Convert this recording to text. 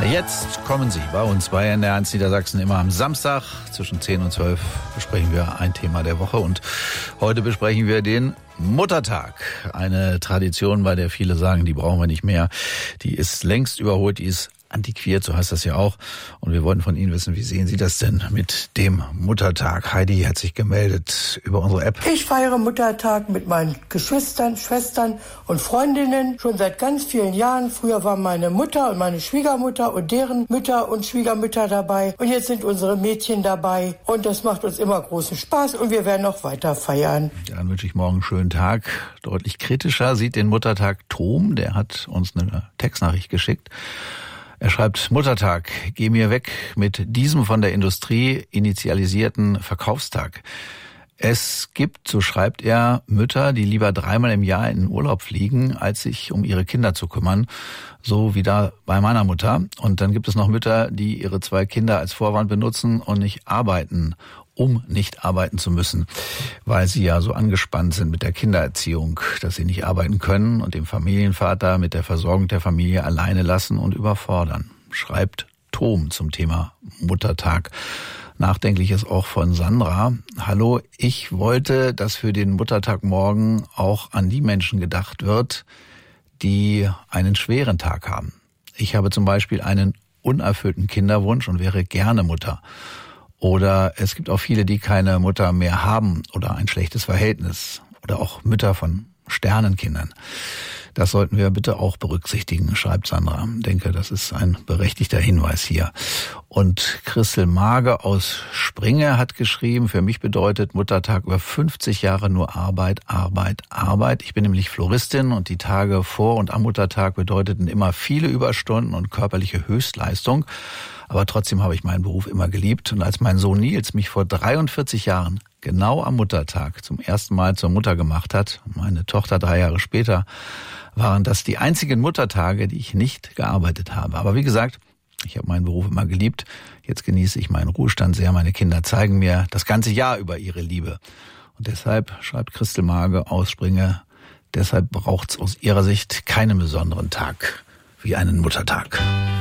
Jetzt kommen Sie bei uns bei NDR 1 Niedersachsen immer am Samstag zwischen 10 und 12 besprechen wir ein Thema der Woche und heute besprechen wir den Muttertag. Eine Tradition, bei der viele sagen, die brauchen wir nicht mehr. Die ist längst überholt, die ist antiquiert, so heißt das ja auch. Und wir wollten von Ihnen wissen, wie sehen Sie das denn mit dem Muttertag? Heidi hat sich gemeldet über unsere App. Ich feiere Muttertag mit meinen Geschwistern, Schwestern und Freundinnen schon seit ganz vielen Jahren. Früher waren meine Mutter und meine Schwiegermutter und deren Mütter und Schwiegermütter dabei. Und jetzt sind unsere Mädchen dabei. Und das macht uns immer großen Spaß und wir werden noch weiter feiern. Ja, dann wünsche ich morgen einen schönen Tag. Deutlich kritischer sieht den Muttertag Tom. Der hat uns eine Textnachricht geschickt. Er schreibt, Muttertag, geh mir weg mit diesem von der Industrie initialisierten Verkaufstag. Es gibt, so schreibt er, Mütter, die lieber 3-mal im Jahr in den Urlaub fliegen, als sich um ihre Kinder zu kümmern. So wie da bei meiner Mutter. Und dann gibt es noch Mütter, die ihre 2 Kinder als Vorwand benutzen und nicht arbeiten, um nicht arbeiten zu müssen, weil sie ja so angespannt sind mit der Kindererziehung, dass sie nicht arbeiten können und den Familienvater mit der Versorgung der Familie alleine lassen und überfordern. Schreibt Tom zum Thema Muttertag. Nachdenklich ist auch von Sandra. Hallo, ich wollte, dass für den Muttertag morgen auch an die Menschen gedacht wird, die einen schweren Tag haben. Ich habe zum Beispiel einen unerfüllten Kinderwunsch und wäre gerne Mutter. Oder es gibt auch viele, die keine Mutter mehr haben oder ein schlechtes Verhältnis. Oder auch Mütter von Sternenkindern. Das sollten wir bitte auch berücksichtigen, schreibt Sandra. Ich denke, das ist ein berechtigter Hinweis hier. Und Christel Mage aus Springe hat geschrieben, für mich bedeutet Muttertag über 50 Jahre nur Arbeit, Arbeit, Arbeit. Ich bin nämlich Floristin und die Tage vor und am Muttertag bedeuteten immer viele Überstunden und körperliche Höchstleistung. Aber trotzdem habe ich meinen Beruf immer geliebt. Und als mein Sohn Nils mich vor 43 Jahren genau am Muttertag zum ersten Mal zur Mutter gemacht hat, meine Tochter 3 Jahre später, waren das die einzigen Muttertage, die ich nicht gearbeitet habe. Aber wie gesagt, ich habe meinen Beruf immer geliebt. Jetzt genieße ich meinen Ruhestand sehr. Meine Kinder zeigen mir das ganze Jahr über ihre Liebe. Und deshalb, schreibt Christel Mage aus Springe, deshalb braucht es aus ihrer Sicht keinen besonderen Tag wie einen Muttertag.